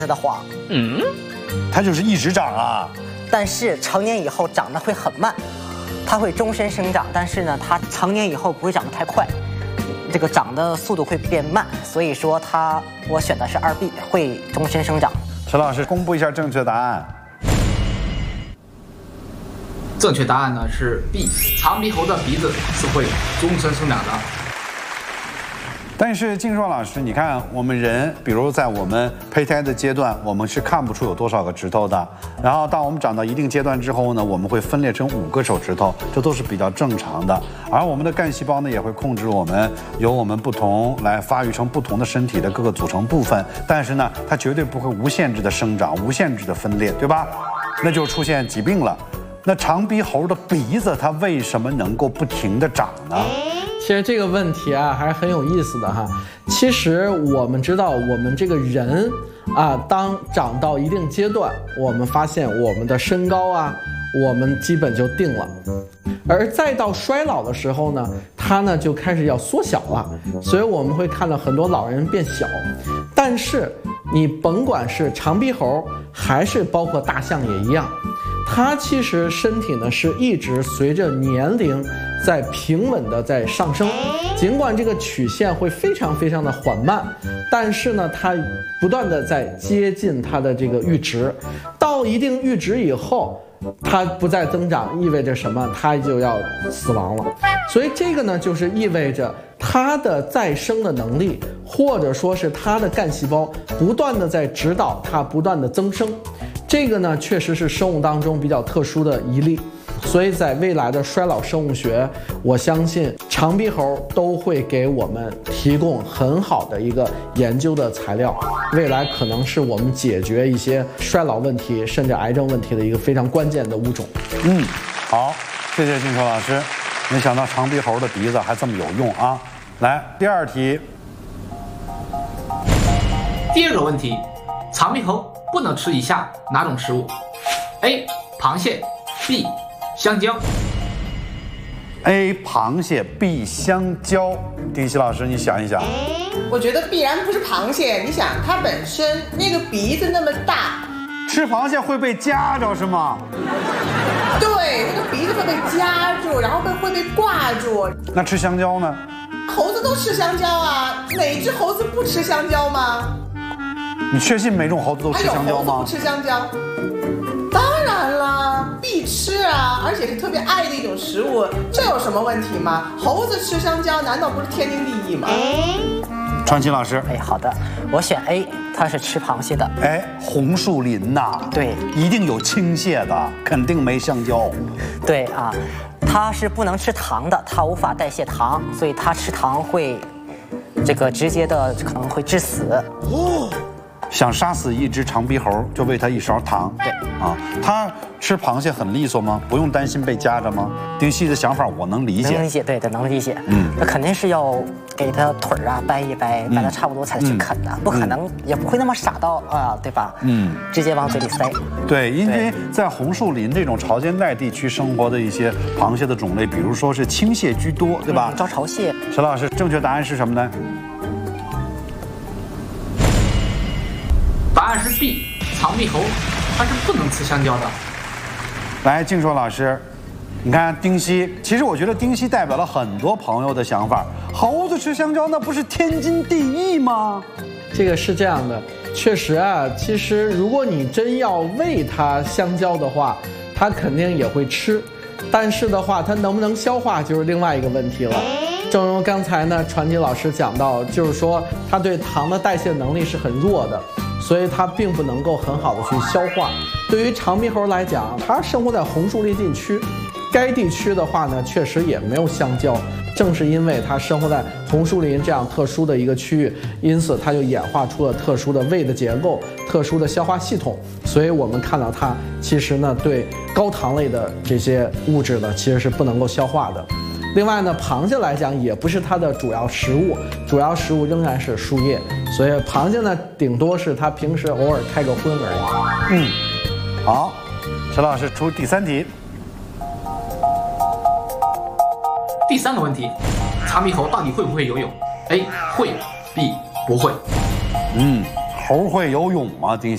的话， 它就是一直长啊。 但是成年以后长得会很慢，它会终身生长，但是呢，它成年以后不会长得太快，这个长的速度会变慢，所以说我选的是2B， 会终身生长。 陈老师公布一下正确答案。 正确答案呢是 B， 长鼻猴的鼻子是会终身生长的。 但是静硕老师，你看我们人，比如在我们胚胎的阶段，我们是看不出有多少个指头的。然后当我们长到一定阶段之后呢，我们会分裂成5个手指头，这都是比较正常的。而我们的干细胞呢，也会控制我们，由我们不同来发育成不同的身体的各个组成部分。但是呢，它绝对不会无限制的生长，无限制的分裂，对吧？那就出现疾病了。那长鼻猴的鼻子，它为什么能够不停地长呢？ 其实这个问题啊，还是很有意思的哈。其实我们知道，我们这个人啊，当长到一定阶段，我们发现我们的身高啊，我们基本就定了。而再到衰老的时候呢，它呢就开始要缩小了，所以我们会看到很多老人变小。但是你甭管是长鼻猴，还是包括大象也一样。它其实身体呢是一直随着年龄在平稳的在上升，尽管这个曲线会非常非常的缓慢，但是呢它不断的在接近它的这个阈值，到一定阈值以后，它不再增长，意味着什么？它就要死亡了。所以这个呢就是意味着它的再生的能力，或者说是它的干细胞不断的在指导它不断的增生。这个呢，确实是生物当中比较特殊的一例，所以在未来的衰老生物学，我相信长鼻猴都会给我们提供很好的一个研究的材料，未来可能是我们解决一些衰老问题甚至癌症问题的一个非常关键的物种。 好，谢谢静硕老师，没想到长鼻猴的鼻子还这么有用啊！来，第2题。 第2个问题，长鼻猴不能吃以下哪种食物 ？A. 螃蟹 B. 香蕉。 A. 螃蟹 B. 香蕉。丁西老师，你想一想。 我觉得必然不是螃蟹。你想，它本身那个鼻子那么大， 吃螃蟹会被夹着是吗？ 对，那个鼻子会被夹住，然后会被挂住。 那吃香蕉呢？ 猴子都吃香蕉啊，哪只猴子不吃香蕉吗？ 你确信每种猴子都吃香蕉吗？ 还有猴子不吃香蕉？当然啦，必吃啊，而且是特别爱的一种食物，这有什么问题吗？猴子吃香蕉难道不是天经地义吗？ 传奇老师， 好的，我选 A， 它是吃螃蟹的。 红树林呐， 对， 一定有青蟹的，肯定没香蕉。 对啊，它是不能吃糖的，它无法代谢糖，所以它吃糖会直接的可能会致死。 想杀死一只长鼻猴，就喂它一勺糖。 对啊，它吃螃蟹很利索吗？不用担心被夹着吗？丁西的想法我能理解， 能理解，对，能理解。那肯定是要给它腿儿啊掰一掰，掰得差不多才去啃的，不可能，也不会那么傻到对吧？直接往嘴里塞。 对，因为在红树林这种潮间带地区生活的一些螃蟹的种类，比如说是青蟹居多，对吧？ 招潮蟹。 陈老师，正确答案是什么呢？ 答案是 B， 长鼻猴它是不能吃香蕉的。 来，静硕老师，你看丁西，其实我觉得丁西代表了很多朋友的想法。猴子吃香蕉那不是天经地义吗？ 这个是这样的，确实啊，其实如果你真要喂它香蕉的话，它肯定也会吃，但是的话，它能不能消化就是另外一个问题了。正如刚才呢，传奇老师讲到，就是说它对糖的代谢能力是很弱的，所以它并不能够很好的去消化。对于长鼻猴来讲，它生活在红树林地区，该地区的话呢，确实也没有香蕉。正是因为它生活在红树林这样特殊的一个区域，因此它就演化出了特殊的胃的结构、特殊的消化系统。所以我们看到它其实呢，对高糖类的这些物质呢，其实是不能够消化的。另外呢，螃蟹来讲也不是它的主要食物，主要食物仍然是树叶，所以螃蟹呢，顶多是它平时偶尔开个荤而已。 好，陈老师出第3题。 第3个问题，长鼻猴到底会不会游泳 ？A 会 ，B 不会。 猴会游泳吗？丁